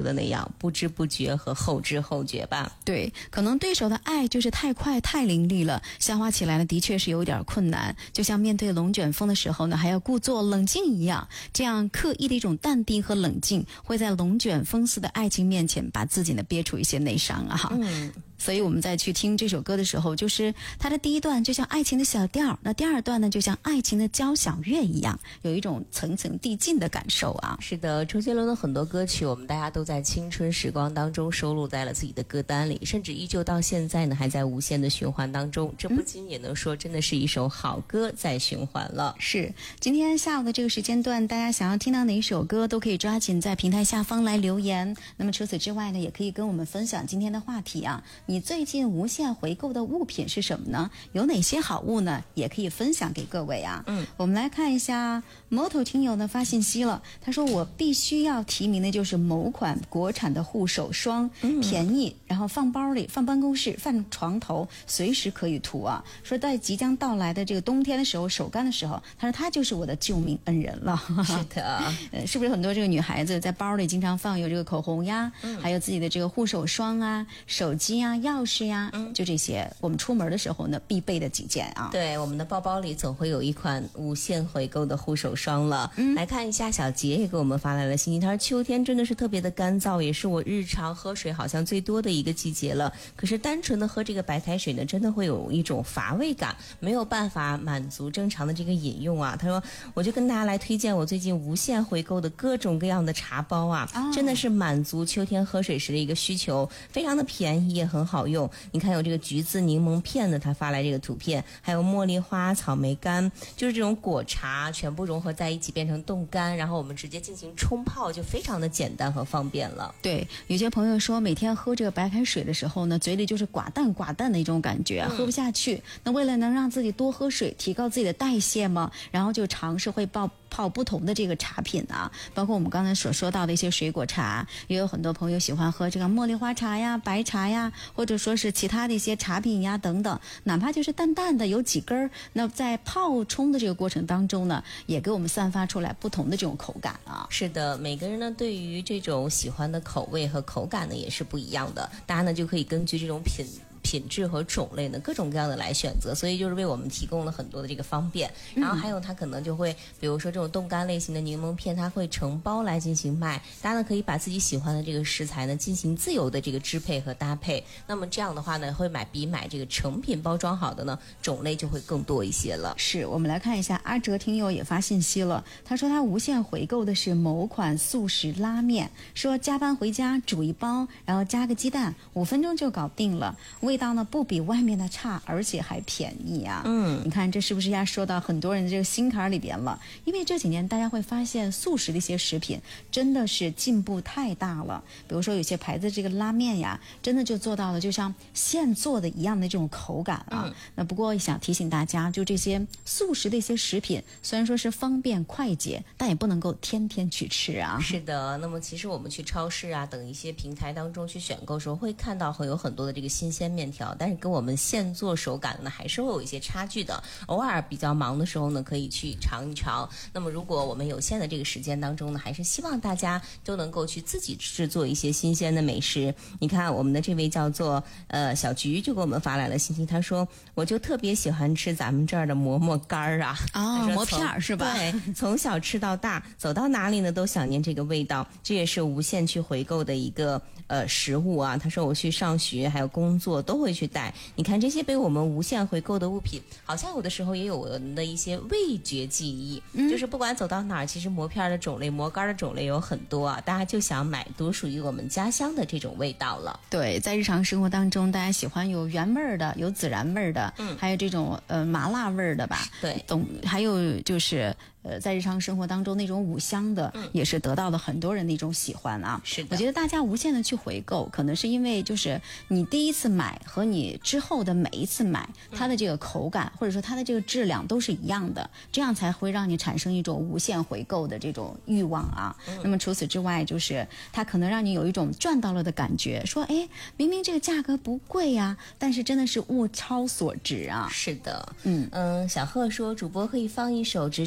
的那样，不知不觉和后知后觉吧。 对，可能对手的爱就是太快太凌厉了，消化起来呢的确是有点困难，就像面对龙卷风的时候呢还要故作冷静一样，这样刻意的一种淡定和冷静会在龙卷风似的爱情面前把自己呢憋出一些内伤啊。所以我们再去听这首歌的时候，就是它的第一段就像爱情的小调，那第二段呢就像爱情的交响乐一样，有一种层层递进的感受啊。 是的，周杰伦的很多歌曲我们大家都在青春时光当中收录在了自己的歌单里，甚至依旧到现在呢还在无限的循环当中，这不禁也能说真的是一首好歌在循环了。 是，今天下午的这个时间段，大家想要听到哪一首歌都可以抓紧在平台下方来留言。那么除此之外呢，也可以跟我们分享今天的话题啊，你最近无限回购的物品是什么呢？有哪些好物呢？也可以分享给各位啊。我们来看一下 Moto 听友呢发信息了，他说我必须要提名的就是某款国产的护手霜，便宜，然后放包里、放办公室、放床头，随时可以涂啊。说在即将到来的这个冬天的时候，手干的时候，他说他就是我的救命恩人了。 是的， 是不是很多这个女孩子在包里经常放有这个口红呀，还有自己的这个护手霜啊、手机啊、钥匙呀，就这些我们出门的时候呢必备的几件啊。 对，我们的包包里总会有一款无限回购的护手霜了。来看一下，小杰也给我们发来了信息，他说秋天真的是特别的干燥，也是我日常喝水好像最多的一个季节了。可是单纯的喝这个白开水呢，真的会有一种乏味感，没有办法满足正常的这个饮用啊。他说我就跟大家来推荐我最近无限回购的各种各样的茶包啊，真的是满足秋天喝水时的一个需求，非常的便宜也很好用。你看有这个橘子柠檬片的，他发来这个图片，还有茉莉花草莓干，就是这种果茶全部融合在一起变成冻干，然后我们直接进行冲泡，就非常的简单和方便了。 对，有些朋友说每天喝这个白开水的时候呢，嘴里就是寡淡的一种感觉，喝不下去。那为了能让自己多喝水，提高自己的代谢嘛，然后就尝试会泡不同的这个茶品啊，包括我们刚才所说到的一些水果茶，也有很多朋友喜欢喝这个茉莉花茶呀、白茶呀，或者说是其他的一些茶品呀等等，哪怕就是淡淡的有几根，那在泡冲的这个过程当中呢，也给我们散发出来不同的这种口感啊。 是的，每个人呢对于这种喜欢的口味和口感呢也是不一样的，大家呢就可以根据这种品质和种类呢各种各样的来选择，所以就是为我们提供了很多的这个方便。然后还有它可能就会比如说这种冻干类型的柠檬片，它会成包来进行卖，大家呢可以把自己喜欢的这个食材呢进行自由的这个支配和搭配，那么这样的话呢会比买这个成品包装好的呢种类就会更多一些了。 是，我们来看一下，阿哲听友也发信息了，他说他无限回购的是某款速食拉面，说加班回家煮一包，然后加个鸡蛋，5分钟就搞定了，味道呢不比外面的差，而且还便宜啊。你看这是不是要说到很多人的这个心坎里边了？因为这几年大家会发现速食的一些食品真的是进步太大了，比如说有些牌子这个拉面呀，真的就做到了就像现做的一样的这种口感啊。那不过想提醒大家，就这些速食的一些食品虽然说是方便快捷，但也不能够天天去吃啊。 是的，那么其实我们去超市啊等一些平台当中去选购时候，会看到会有很多的这个新鲜面条，但是跟我们现做手感呢还是会有一些差距的，偶尔比较忙的时候呢可以去尝一尝。那么如果我们有限的这个时间当中呢，还是希望大家都能够去自己制作一些新鲜的美食。你看我们的这位叫做小菊就给我们发来了信息，他说我就特别喜欢吃咱们这儿的馍馍干儿啊。 馍片是吧？ 对，从小吃到大，走到哪里呢都想念这个味道，这也是无限去回购的一个食物啊。他说我去上学还有工作都会去带，你看这些被我们无限回购的物品，好像有的时候也有我们的一些味觉记忆，就是不管走到哪儿，其实馍片的种类、馍干的种类有很多啊，大家就想买独属于我们家乡的这种味道了。 对，在日常生活当中，大家喜欢有原味儿的，有孜然味儿的，还有这种麻辣味儿的吧？ 对， 还有就是在日常生活当中那种五香的，也是得到了很多人的一种喜欢啊。 是的， 我觉得大家无限的去回购，可能是因为就是你第一次买和你之后的每一次买，它的这个口感或者说它的这个质量都是一样的，这样才会让你产生一种无限回购的这种欲望啊。那么除此之外，就是它可能让你有一种赚到了的感觉，说哎，明明这个价格不贵呀，但是真的是物超所值啊。 是的，小贺说主播可以放一首只瞅你一个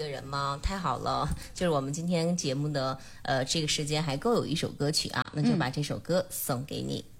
个人吗？太好了，就是我们今天节目的这个时间还够有一首歌曲啊，那就把这首歌送给你。